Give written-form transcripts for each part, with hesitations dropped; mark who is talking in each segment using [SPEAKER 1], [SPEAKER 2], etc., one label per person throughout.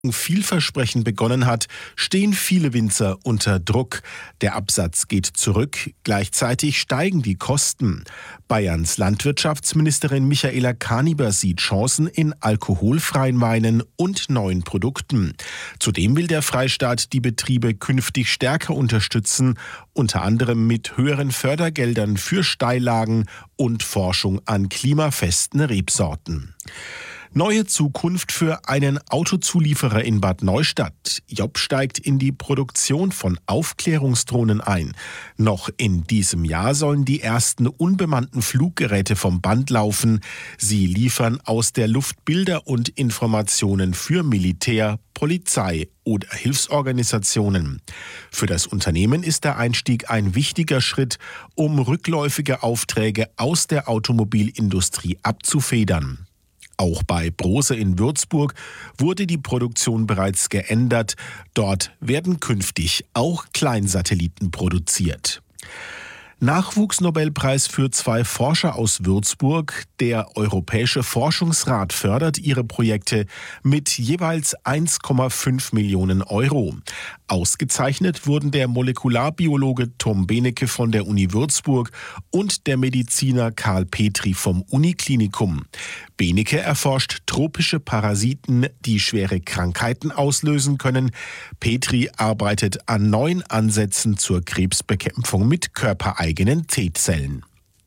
[SPEAKER 1] vielversprechend begonnen hat, stehen viele Winzer unter Druck. Der Absatz geht zurück, gleichzeitig steigen die Kosten. Bayerns Landwirtschaftsministerin Michaela Kaniber sieht Chancen in alkoholfreien Weinen und neuen Produkten. Zudem will der Freistaat die Betriebe künftig stärker unterstützen, unter anderem mit höheren Fördergeldern für Steillagen und Forschung an klimafesten Rebsorten. Neue Zukunft für einen Autozulieferer in Bad Neustadt. Job steigt in die Produktion von Aufklärungsdrohnen ein. Noch in diesem Jahr sollen die ersten unbemannten Fluggeräte vom Band laufen. Sie liefern aus der Luft Bilder und Informationen für Militär, Polizei oder Hilfsorganisationen. Für das Unternehmen ist der Einstieg ein wichtiger Schritt, um rückläufige Aufträge aus der Automobilindustrie abzufedern. Auch bei Brose in Würzburg wurde die Produktion bereits geändert. Dort werden künftig auch Kleinsatelliten produziert. Nachwuchsnobelpreis für 2 Forscher aus Würzburg. Der Europäische Forschungsrat fördert ihre Projekte mit jeweils 1,5 Millionen Euro. Ausgezeichnet wurden der Molekularbiologe Tom Benecke von der Uni Würzburg und der Mediziner Karl Petri vom Uniklinikum. Benecke erforscht tropische Parasiten, die schwere Krankheiten auslösen können. Petri arbeitet an neuen Ansätzen zur Krebsbekämpfung mit körpereigenen T-Zellen.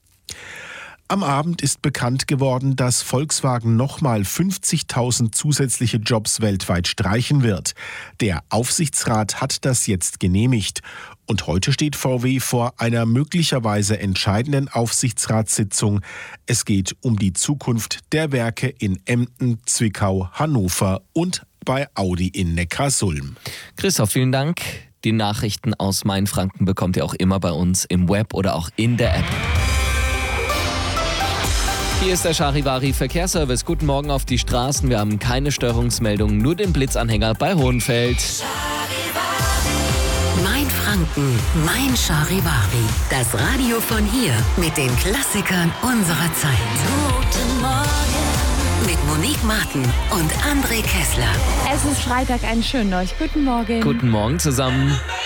[SPEAKER 1] Am Abend ist bekannt geworden, dass Volkswagen nochmal 50.000 zusätzliche Jobs weltweit streichen wird. Der Aufsichtsrat hat das jetzt genehmigt. Und heute steht VW vor einer möglicherweise entscheidenden Aufsichtsratssitzung. Es geht um die Zukunft der Werke in Emden, Zwickau, Hannover und bei Audi in Neckarsulm.
[SPEAKER 2] Christoph, vielen Dank. Die Nachrichten aus Mainfranken bekommt ihr auch immer bei uns im Web oder auch in der App. Hier ist der Charivari Verkehrsservice. Guten Morgen auf die Straßen. Wir haben keine Störungsmeldungen, nur den Blitzanhänger bei Hohenfeld.
[SPEAKER 3] Mainfranken, mein Charivari. Das Radio von hier mit den Klassikern unserer Zeit. Guten Morgen. Mit Monique Martin und André Kessler.
[SPEAKER 4] Es ist Freitag, einen schönen euch. Guten Morgen.
[SPEAKER 2] Guten Morgen zusammen.